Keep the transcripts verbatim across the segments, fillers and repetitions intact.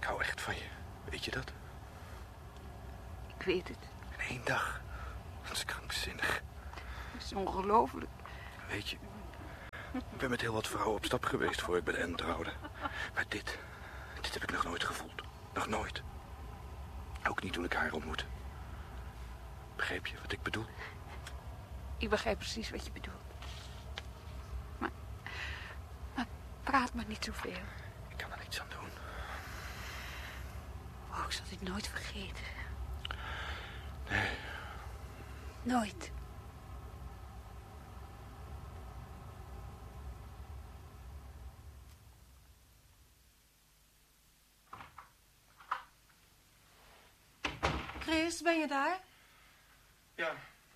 hou echt van je. Weet je dat? Ik weet het. In één dag. Dat is krankzinnig. Het is ongelooflijk. Weet je, ik ben met heel wat vrouwen op stap geweest voor ik bij de N trouwde. Maar dit, dit heb ik nog nooit gevoeld. Nog nooit. Ook niet toen ik haar ontmoette. Begreep je wat ik bedoel? Ik begrijp precies wat je bedoelt. Maar, maar praat maar niet zoveel. Ik kan er niets aan doen. Oh, ik zal dit nooit vergeten. Nee. Nooit. Chris, ben je daar? Ja.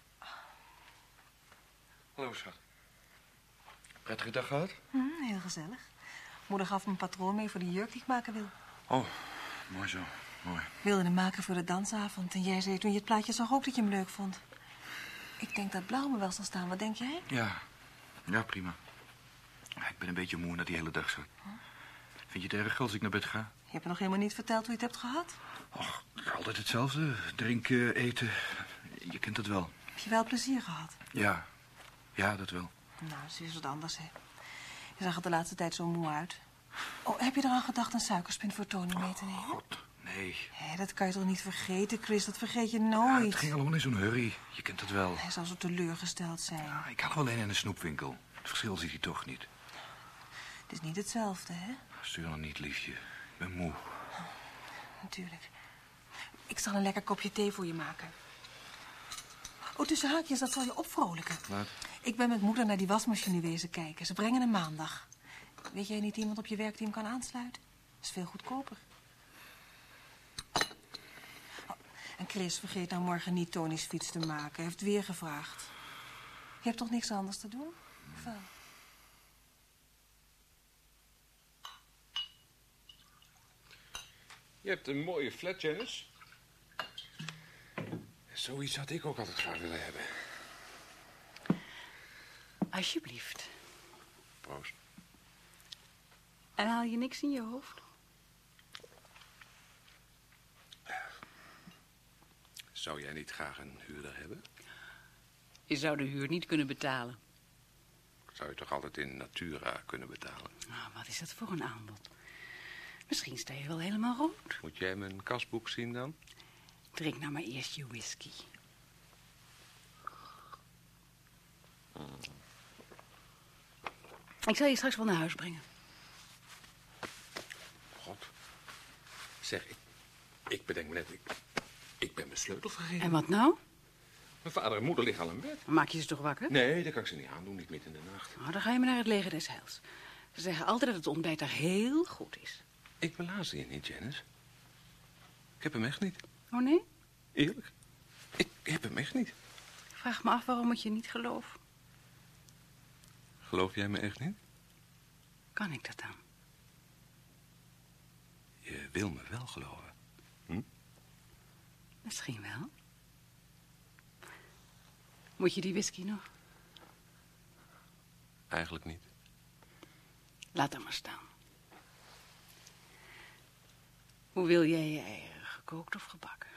Hallo, schat. Prettige dag gehad? Hm, heel gezellig. Moeder gaf me een patroon mee voor de jurk die ik maken wil. Oh, mooi zo. Mooi. Ik wilde hem maken voor de dansavond. En jij zei toen je het plaatje zag ook dat je hem leuk vond. Ik denk dat blauw me wel zal staan. Wat denk jij? Ja. Ja, prima. Ja, ik ben een beetje moe na die hele dag, schat. Vind je het erg als ik naar bed ga? Je hebt me nog helemaal niet verteld hoe je het hebt gehad. Och, altijd hetzelfde. Drinken, eten. Je kent het wel. Heb je wel plezier gehad? Ja. Ja, dat wel. Nou, dat is wat anders, hè. Je zag er de laatste tijd zo moe uit. Oh, heb je eraan gedacht een suikerspin voor Tony mee te nemen? Oh, God, nee. Hé, dat kan je toch niet vergeten, Chris? Dat vergeet je Ja, nooit. het ging allemaal in zo'n hurry. Je kent het wel. Hij zal zo teleurgesteld zijn. Ja, ik haal hem alleen in een snoepwinkel. Het verschil ziet hij toch niet. Het is niet hetzelfde, hè? Stuur dan niet, liefje. Ik ben moe. Natuurlijk. Ik zal een lekker kopje thee voor je maken. Oh, tussen haakjes, dat zal je opvrolijken. Wat? Ik ben met moeder naar die wasmachine wezen kijken. Ze brengen hem maandag. Weet jij niet iemand op je werk die hem kan aansluiten? Dat is veel goedkoper. Oh, en Chris, vergeet nou morgen niet Tony's fiets te maken. Hij heeft weer gevraagd. Je hebt toch niks anders te doen? Of wel? Je hebt een mooie flat, Janice. Zoiets had ik ook altijd graag willen hebben. Alsjeblieft. Proost. En haal je niks in je hoofd? Zou jij niet graag een huurder hebben? Je zou de huur niet kunnen betalen. Zou je toch altijd in natura kunnen betalen? Nou, wat is dat voor een aanbod? Misschien sta je wel helemaal rood. Moet jij mijn kasboek zien dan? Drink nou maar eerst je whisky. Hmm. Ik zal je straks wel naar huis brengen. God. Zeg, ik, ik bedenk me net, ik, ik ben mijn sleutel vergeten. En wat nou? Mijn vader en moeder liggen al in bed. Dan maak je ze toch wakker? Nee, dat kan ik ze niet aandoen, niet midden in de nacht. Nou, dan ga je maar naar het leger des heils. Ze zeggen altijd dat het ontbijt daar heel goed is. Ik belaas je niet, Janice. Ik heb hem echt niet. Oh nee? Eerlijk. Ik heb hem echt niet. Ik vraag me af waarom ik je niet geloof. Geloof jij me echt niet? Kan ik dat dan? Je wil me wel geloven. Hm? Misschien wel. Moet je die whisky nog? Eigenlijk niet. Laat hem maar staan. Hoe wil jij je eieren? Gekookt of gebakken?